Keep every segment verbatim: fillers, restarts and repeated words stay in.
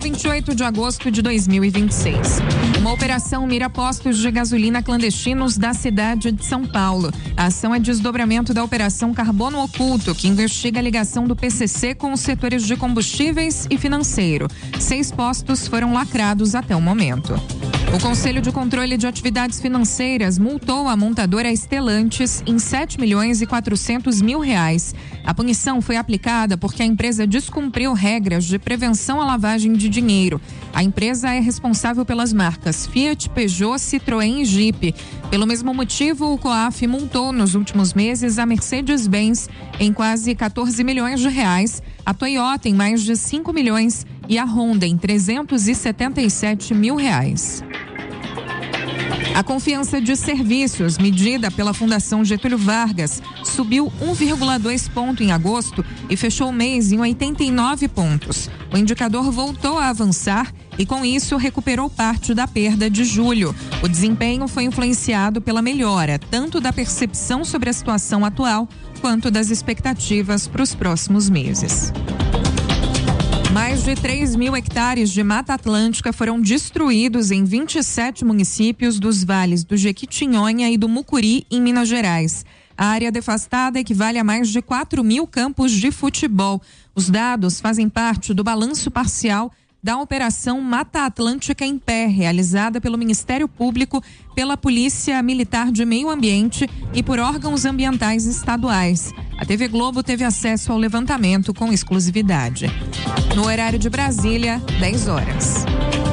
vinte e oito de agosto de dois mil e vinte e seis. Uma operação mira postos de gasolina clandestinos da cidade de São Paulo. A ação é desdobramento da Operação Carbono Oculto, que investiga a ligação do P C C com os setores de combustíveis e financeiro. Seis postos foram lacrados até o momento. O Conselho de Controle de Atividades Financeiras multou a montadora Stellantis em sete milhões e quatrocentos mil reais. A punição foi aplicada porque a empresa descumpriu regras de prevenção à lavagem de dinheiro. A empresa é responsável pelas marcas Fiat, Peugeot, Citroën e Jeep. Pelo mesmo motivo, o COAF multou nos últimos meses a Mercedes-Benz em quase quatorze milhões de reais, a Toyota em mais de cinco milhões e a Honda em trezentos e setenta e sete mil reais. A confiança de serviços, medida pela Fundação Getúlio Vargas, subiu um vírgula dois ponto em agosto e fechou o mês em oitenta e nove pontos. O indicador voltou a avançar e, com isso, recuperou parte da perda de julho. O desempenho foi influenciado pela melhora, tanto da percepção sobre a situação atual, quanto das expectativas para os próximos meses. Mais de três mil hectares de Mata Atlântica foram destruídos em vinte e sete municípios dos vales do Jequitinhonha e do Mucuri, em Minas Gerais. A área devastada equivale a mais de quatro mil campos de futebol. Os dados fazem parte do balanço parcial da Operação Mata Atlântica em Pé, realizada pelo Ministério Público, pela Polícia Militar de Meio Ambiente e por órgãos ambientais estaduais. A T V Globo teve acesso ao levantamento com exclusividade. No horário de Brasília, dez horas.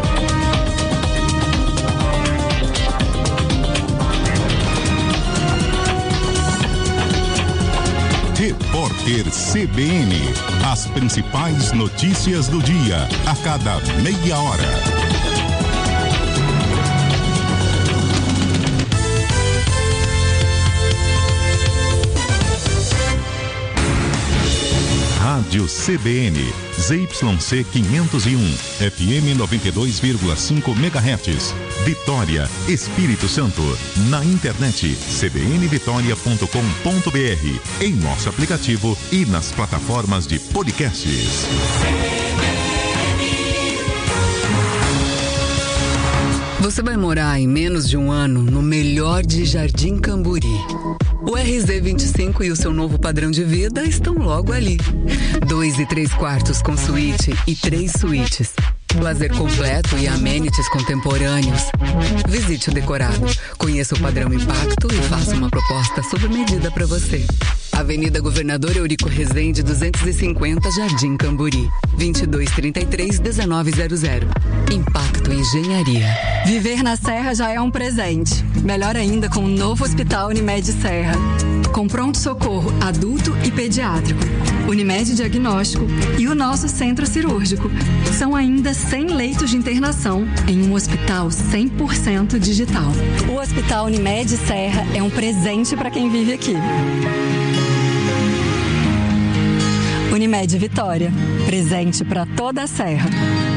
Repórter C B N. As principais notícias do dia, a cada meia hora. Rádio C B N, Z Y C quinhentos e um, F M noventa e dois vírgula cinco megahertz. Vitória, Espírito Santo. Na internet, c b n vitória ponto com ponto b r, em nosso aplicativo e nas plataformas de podcasts. Você vai morar em menos de um ano no melhor de Jardim Camburi. O R Z vinte e cinco e o seu novo padrão de vida estão logo ali. Dois e três quartos com suíte e três suítes. Lazer completo e amenities contemporâneos. Visite o decorado, conheça o padrão Impacto e faça uma proposta sob medida para você. Avenida Governador Eurico Rezende duzentos e cinquenta, Jardim Camburi. vinte e dois, trinta e três, dezenove zero zero. Impacto Engenharia. Viver na Serra já é um presente. Melhor ainda com o novo Hospital Unimed Serra. Com pronto-socorro adulto e pediátrico, Unimed Diagnóstico e o nosso centro cirúrgico. São ainda cem leitos de internação em um hospital cem por cento digital. O Hospital Unimed Serra é um presente para quem vive aqui. Unimed Vitória, presente para toda a Serra.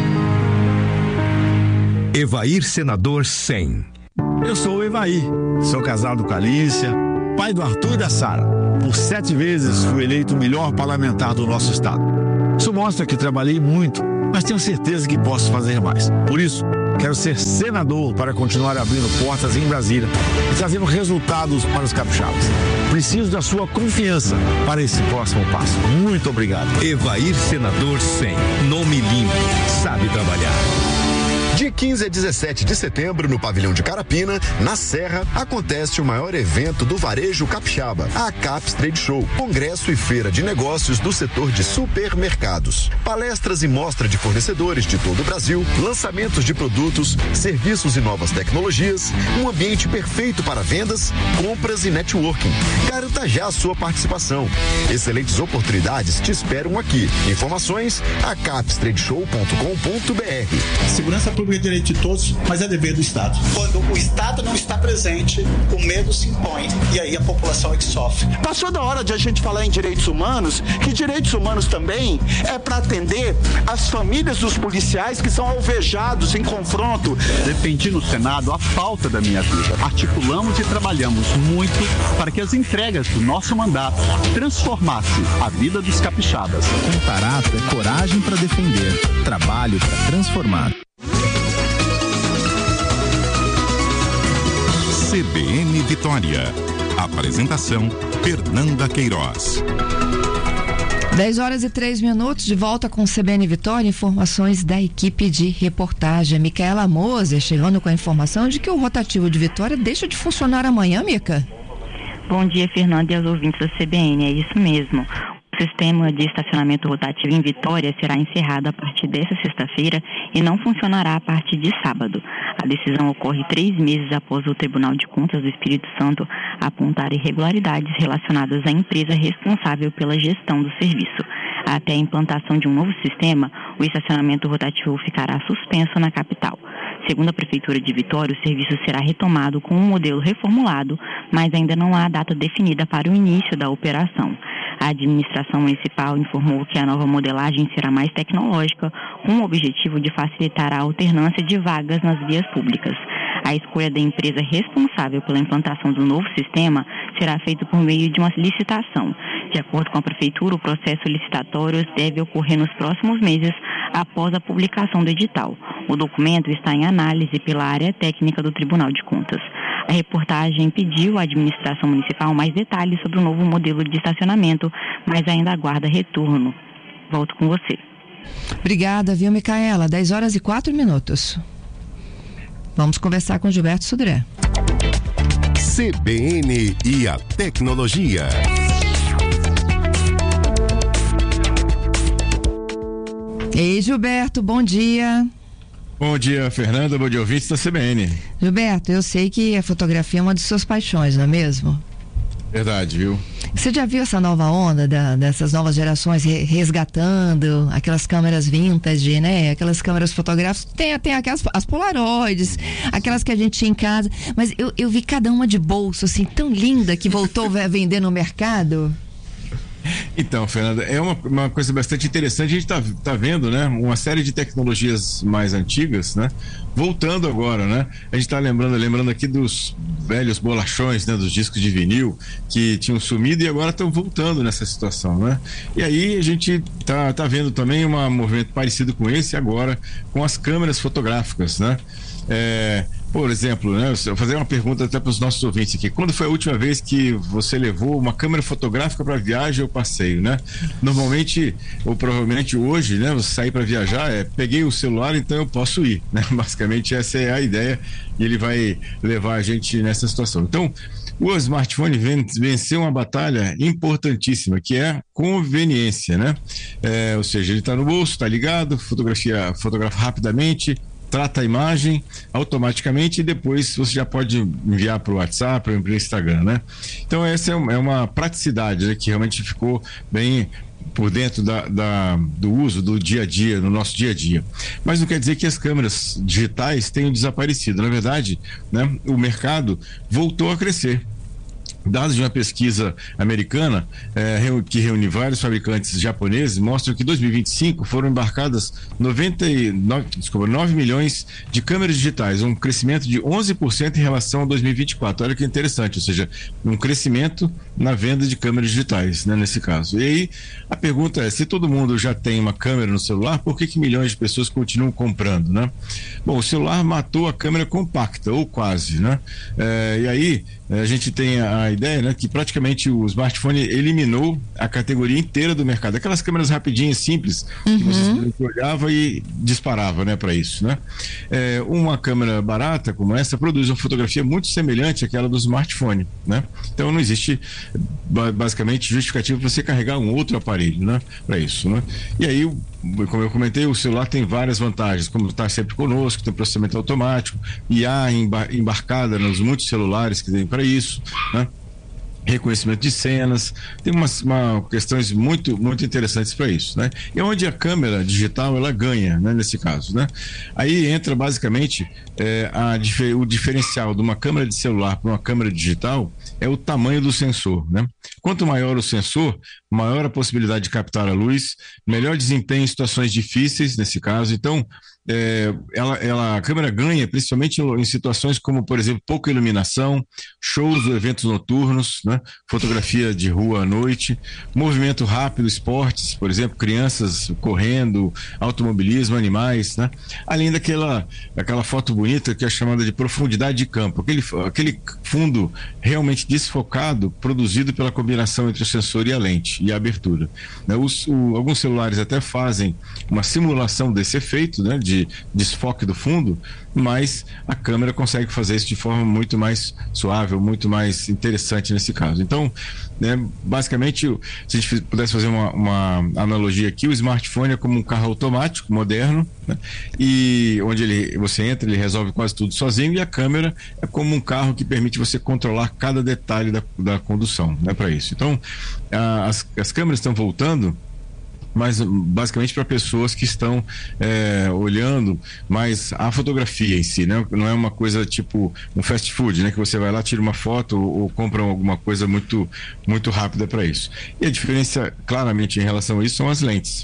Evair Senador cem. Eu sou o Evair, sou casado com a Alícia, pai do Arthur e da Sara. Por sete vezes fui eleito o melhor parlamentar do nosso estado. Isso mostra que trabalhei muito, mas tenho certeza que posso fazer mais. Por isso, quero ser senador para continuar abrindo portas em Brasília e trazendo resultados para os capixabas. Preciso da sua confiança para esse próximo passo. Muito obrigado. Evair Senador cem. Nome limpo, sabe trabalhar. De quinze a dezessete de setembro, no Pavilhão de Carapina, na Serra, acontece o maior evento do varejo capixaba, a Caps Trade Show, congresso e feira de negócios do setor de supermercados. Palestras e mostra de fornecedores de todo o Brasil, lançamentos de produtos, serviços e novas tecnologias, um ambiente perfeito para vendas, compras e networking. Garanta já a sua participação. Excelentes oportunidades te esperam aqui. Informações, a caps trade show ponto com ponto b r. Segurança pública é direito de todos, mas é dever do Estado. Quando o Estado não está presente, o medo se impõe e aí a população é que sofre. Passou da hora de a gente falar em direitos humanos, que direitos humanos também é para atender as famílias dos policiais que são alvejados em confronto. Defendi no Senado a pauta da minha vida. Articulamos e trabalhamos muito para que as entregas do nosso mandato transformassem a vida dos capixabas. Com caráter, coragem para defender, trabalho para transformar. C B N Vitória. Apresentação, Fernanda Queiroz. dez horas e três minutos, de volta com o C B N Vitória, informações da equipe de reportagem. Micaela Moser chegando com a informação de que o rotativo de Vitória deixa de funcionar amanhã, Mica. Bom dia, Fernanda, e aos ouvintes da C B N, é isso mesmo. O sistema de estacionamento rotativo em Vitória será encerrado a partir desta sexta-feira e não funcionará a partir de sábado. A decisão ocorre três meses após o Tribunal de Contas do Espírito Santo apontar irregularidades relacionadas à empresa responsável pela gestão do serviço. Até a implantação de um novo sistema, o estacionamento rotativo ficará suspenso na capital. Segundo a Prefeitura de Vitória, o serviço será retomado com um modelo reformulado, mas ainda não há data definida para o início da operação. A administração municipal informou que a nova modelagem será mais tecnológica, com o objetivo de facilitar a alternância de vagas nas vias públicas. A escolha da empresa responsável pela implantação do novo sistema será feita por meio de uma licitação. De acordo com a Prefeitura, o processo licitatório deve ocorrer nos próximos meses após a publicação do edital. O documento está em análise pela área técnica do Tribunal de Contas. A reportagem pediu à administração municipal mais detalhes sobre o novo modelo de estacionamento, mas ainda aguarda retorno. Volto com você. Obrigada, viu, Micaela? dez horas e quatro minutos. Vamos conversar com Gilberto Sudré. C B N e a tecnologia. Ei, Gilberto, bom dia. Bom dia, Fernanda, bom dia, ouvintes da C B N. Gilberto, eu sei que a fotografia é uma de suas paixões, não é mesmo? Verdade, viu? Você já viu essa nova onda da, dessas novas gerações resgatando aquelas câmeras vintage, né? Aquelas câmeras fotográficas, tem, tem aquelas as Polaroids, aquelas que a gente tinha em casa, mas eu, eu vi cada uma de bolso, assim, tão linda, que voltou a vender no mercado. Então, Fernanda, é uma, uma coisa bastante interessante. A gente está tá vendo, né, uma série de tecnologias mais antigas, né, voltando agora, né? A gente está lembrando, lembrando aqui dos velhos bolachões, né, dos discos de vinil que tinham sumido e agora estão voltando nessa situação, né? E aí a gente tá, tá vendo também um movimento parecido com esse agora com as câmeras fotográficas, né? É, por exemplo, né, eu vou fazer uma pergunta até para os nossos ouvintes aqui. Quando foi a última vez que você levou uma câmera fotográfica para viagem ou passeio, né? Normalmente, ou provavelmente hoje, né, você sair para viajar, é peguei o celular, então eu posso ir, né? Basicamente essa é a ideia e ele vai levar a gente nessa situação. Então, o smartphone venceu uma batalha importantíssima, que é conveniência, né? É, ou seja, ele está no bolso, está ligado, fotografia, fotografa rapidamente, trata a imagem automaticamente e depois você já pode enviar para o WhatsApp ou para o Instagram, né? Então essa é uma praticidade, né, que realmente ficou bem por dentro da, da, do uso do dia a dia, no nosso dia a dia. Mas não quer dizer que as câmeras digitais tenham desaparecido. Na verdade, né, o mercado voltou a crescer. Dados de uma pesquisa americana eh, que reúne vários fabricantes japoneses mostram que em dois mil e vinte e cinco foram embarcadas noventa e nove, desculpa, nove milhões de câmeras digitais, um crescimento de onze por cento em relação a dois mil e vinte e quatro. Olha que interessante, ou seja, um crescimento na venda de câmeras digitais, né, nesse caso. E aí a pergunta é, se todo mundo já tem uma câmera no celular, por que que milhões de pessoas continuam comprando, né? Bom, o celular matou a câmera compacta, ou quase, né? Eh, e aí a gente tem a ideia, né, que praticamente o smartphone eliminou a categoria inteira do mercado. Aquelas câmeras rapidinhas, simples, uhum, que você olhava e disparava, né, para isso, né? É, uma câmera barata como essa produz uma fotografia muito semelhante àquela do smartphone, né? Então não existe basicamente justificativo para você carregar um outro aparelho, né, para isso, né? E aí, como eu comentei, o celular tem várias vantagens, como está sempre conosco, tem processamento automático, I A embarcada nos muitos celulares que tem para isso, né? Reconhecimento de cenas, tem umas uma, questões muito, muito interessantes para isso, né? E onde a câmera digital ela ganha, né, nesse caso, né? Aí entra basicamente é, a, o diferencial de uma câmera de celular para uma câmera digital é o tamanho do sensor, né? Quanto maior o sensor, maior a possibilidade de captar a luz, melhor desempenho em situações difíceis, nesse caso. Então, é, ela, ela, a câmera ganha principalmente em situações como, por exemplo, pouca iluminação, shows ou eventos noturnos, né? né? Fotografia de rua à noite, movimento rápido, esportes, por exemplo, crianças correndo, automobilismo, animais, né? Além daquela, daquela foto bonita que é chamada de profundidade de campo, aquele, aquele fundo realmente desfocado, produzido pela combinação entre o sensor e a lente e a abertura, né? Os, o, alguns celulares até fazem uma simulação desse efeito, né? De desfoque do fundo, mas a câmera consegue fazer isso de forma muito mais suave, muito mais interessante nesse caso. Então, né, basicamente, se a gente pudesse fazer uma, uma analogia aqui, o smartphone é como um carro automático, moderno, né, e onde ele, você entra, ele resolve quase tudo sozinho, e a câmera é como um carro que permite você controlar cada detalhe da, da condução, né, para isso. Então, a, as, as câmeras estão voltando, mas basicamente para pessoas que estão é, olhando mais a fotografia em si, né? Não é uma coisa tipo um fast food, né? Que você vai lá, tira uma foto ou, ou compra alguma coisa muito, muito rápida para isso. E a diferença claramente em relação a isso são as lentes.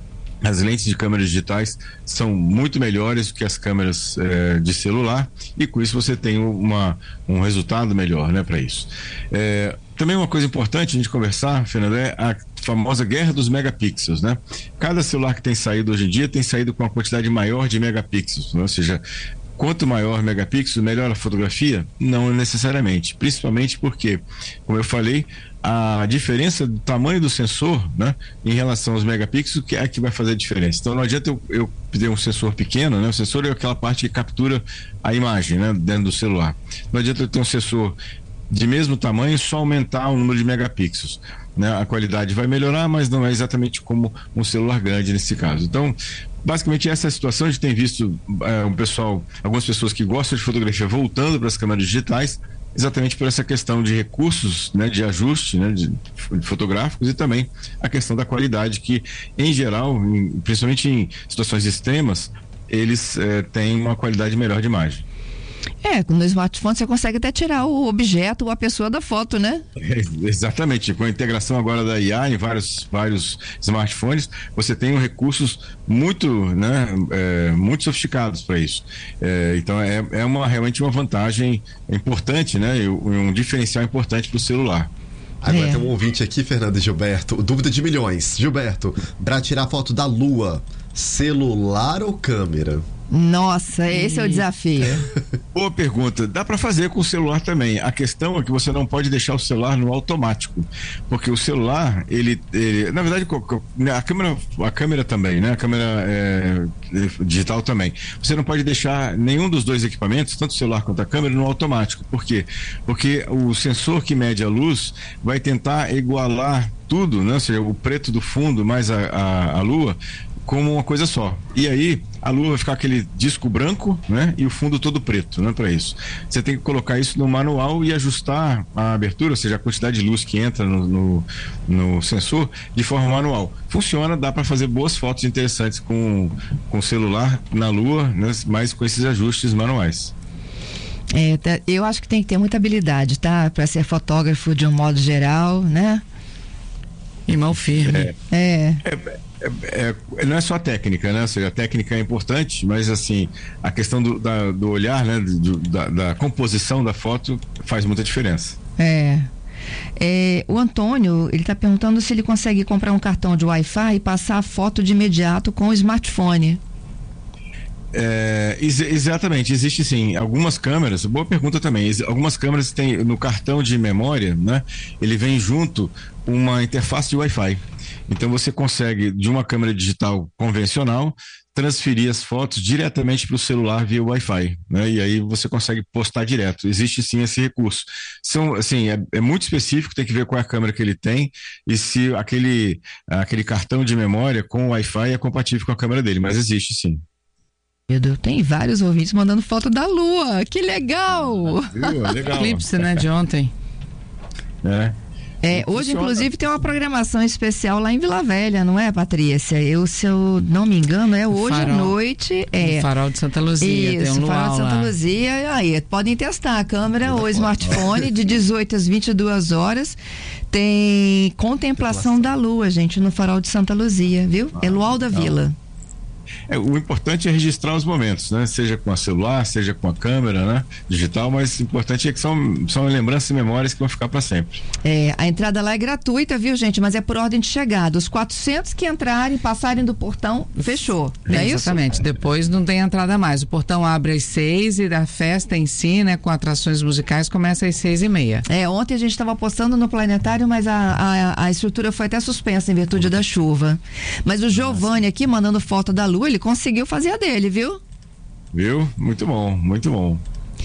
As lentes de câmeras digitais são muito melhores do que as câmeras eh, de celular, e com isso você tem uma, um resultado melhor, né, para isso. Eh, também uma coisa importante a gente conversar, Fernando, é a famosa guerra dos megapixels, né? Cada celular que tem saído hoje em dia tem saído com uma quantidade maior de megapixels, né? Ou seja, quanto maior megapixel, melhor a fotografia? Não necessariamente, principalmente porque, como eu falei, a diferença do tamanho do sensor, né, em relação aos megapixels, que é que vai fazer a diferença. Então não adianta eu, eu pedir um sensor pequeno, né? O sensor é aquela parte que captura a imagem, né, dentro do celular. Não adianta eu ter um sensor de mesmo tamanho, só aumentar o número de megapixels, né? A qualidade vai melhorar, mas não é exatamente como um celular grande nesse caso. Então, basicamente essa é a situação. A gente tem visto é, um pessoal, algumas pessoas que gostam de fotografia voltando para as câmeras digitais, exatamente por essa questão de recursos, né, de ajuste, né, de, de fotográficos, e também a questão da qualidade, que em geral, em, principalmente em situações extremas, eles eh, têm uma qualidade melhor de imagem. É, no smartphone você consegue até tirar o objeto ou a pessoa da foto, né? É, exatamente, com a integração agora da I A em vários, vários smartphones, você tem recursos muito, né, é, muito sofisticados para isso. É, então é, é uma, realmente uma vantagem importante, né, e um diferencial importante para o celular. Agora É. tem um ouvinte aqui, Fernando e Gilberto, dúvida de milhões. Gilberto, para tirar foto da Lua, celular ou câmera? Nossa, esse é o desafio. Boa pergunta. Dá para fazer com o celular também. A questão é que você não pode deixar o celular no automático, porque o celular, ele, ele na verdade, a câmera, a câmera também, né? A câmera é, digital também. Você não pode deixar nenhum dos dois equipamentos, tanto o celular quanto a câmera, no automático. Por quê? Porque o sensor que mede a luz vai tentar igualar tudo, né? Ou seja, o preto do fundo mais a, a, a lua, como uma coisa só. E aí a lua vai ficar aquele disco branco, né? E o fundo todo preto, né? Para isso você tem que colocar isso no manual e ajustar a abertura, ou seja, a quantidade de luz que entra no, no, no sensor, de forma manual. Funciona, dá para fazer boas fotos interessantes com com o celular na lua, né? Mas com esses ajustes manuais. É, tá, eu acho que tem que ter muita habilidade, tá? Para ser fotógrafo de um modo geral, né? E mão firme. É. É. É, é, é, não é só a técnica, né? Ou seja, a técnica é importante, mas assim, a questão do, da, do olhar, né? Do, da, da composição da foto faz muita diferença. É. É, o Antônio, ele está perguntando se ele consegue comprar um cartão de Wi-Fi e passar a foto de imediato com o smartphone. É, ex exatamente, existe sim algumas câmeras, boa pergunta também, algumas câmeras têm no cartão de memória, né? Ele vem junto uma interface de Wi-Fi, então você consegue de uma câmera digital convencional transferir as fotos diretamente para o celular via Wi-Fi, né? E aí você consegue postar direto. Existe sim esse recurso. São, assim, é, é muito específico, tem que ver qual é a câmera que ele tem e se aquele, aquele cartão de memória com Wi-Fi é compatível com a câmera dele, mas existe sim. Tem vários ouvintes mandando foto da Lua. Que legal! Viu? Legal. Eclipse, né, de ontem. É. É, hoje, inclusive, tem uma programação especial lá em Vila Velha, não é, Patrícia? Eu, se eu não me engano, é hoje à noite. É. No Farol de Santa Luzia. Isso, tem um luau Farol de Santa lá. Luzia. Aí, podem testar a câmera ou smartphone de dezoito às vinte e duas horas. Tem contemplação da Lua, gente, no Farol de Santa Luzia, viu? É Luau da Vila. É, o importante é registrar os momentos, né? Seja com a celular, seja com a câmera, né? Digital, mas o importante é que são, são lembranças e memórias que vão ficar para sempre. É, a entrada lá é gratuita, viu, gente? Mas é por ordem de chegada. Os quatrocentos que entrarem, passarem do portão, fechou. Não é, é exatamente. Isso? Depois não tem entrada mais. O portão abre às seis e a festa em si, né, com atrações musicais, começa às seis e meia. É, ontem a gente estava postando no Planetário, mas a, a, a estrutura foi até suspensa em virtude da chuva. Mas o Giovanni aqui, mandando foto da Lu, ele conseguiu fazer a dele, viu? Viu? Muito bom, muito bom.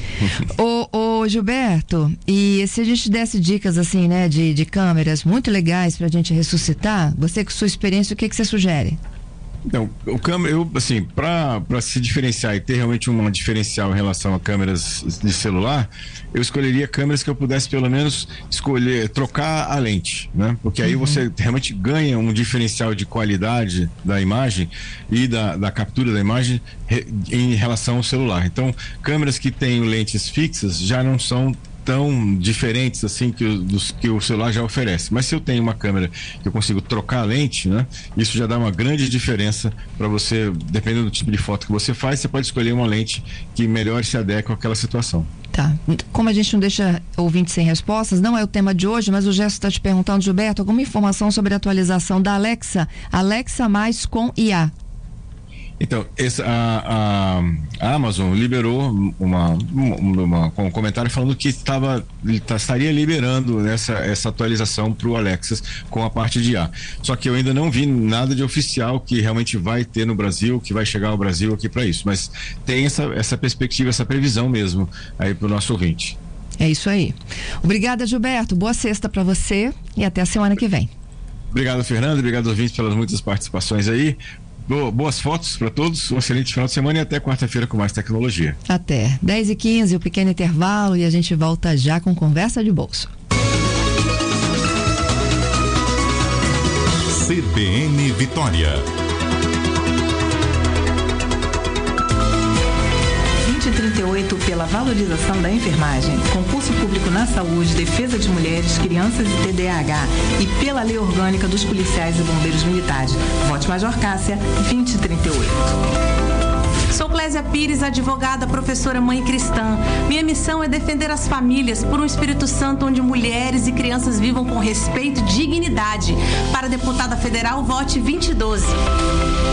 ô, ô Gilberto, e se a gente desse dicas assim, né, de, de câmeras muito legais pra gente ressuscitar, você com sua experiência, o que que você sugere? Então, o câmera, eu, assim, para se diferenciar e ter realmente um diferencial em relação a câmeras de celular, eu escolheria câmeras que eu pudesse pelo menos escolher, trocar a lente, né? Porque aí uhum. você realmente ganha um diferencial de qualidade da imagem e da, da captura da imagem re, em relação ao celular. Então, câmeras que têm lentes fixas já não são tão diferentes assim que, dos, que o celular já oferece. Mas se eu tenho uma câmera que eu consigo trocar a lente, né? Isso já dá uma grande diferença para você, dependendo do tipo de foto que você faz, você pode escolher uma lente que melhor se adequa àquela situação. Tá. Como a gente não deixa ouvinte sem respostas, não é o tema de hoje, mas o Gesto está te perguntando, Gilberto, alguma informação sobre a atualização da Alexa, Alexa mais com I A? Então, essa, a, a Amazon liberou uma, uma, um comentário falando que estava, estaria liberando essa, essa atualização para o Alexa com a parte de I A. Só que eu ainda não vi nada de oficial que realmente vai ter no Brasil, que vai chegar ao Brasil aqui para isso. Mas tem essa, essa perspectiva, essa previsão mesmo aí para o nosso ouvinte. É isso aí. Obrigada, Gilberto. Boa sexta para você e até a semana que vem. Obrigado, Fernando. Obrigado, ouvintes, pelas muitas participações aí. Boas fotos para todos, um excelente final de semana e até quarta-feira com mais tecnologia. Até dez e quinze, o pequeno intervalo, e a gente volta já com Conversa de Bolso. C B N Vitória. vinte e trinta e oito pela valorização da enfermagem, concurso público na saúde, defesa de mulheres, crianças e T D A H e pela lei orgânica dos policiais e bombeiros militares. Vote Major Cássia, vinte e trinta e oito. Sou Clésia Pires, advogada, professora, mãe cristã. Minha missão é defender as famílias por um Espírito Santo onde mulheres e crianças vivam com respeito e dignidade. Para deputada federal, vote vinte e doze.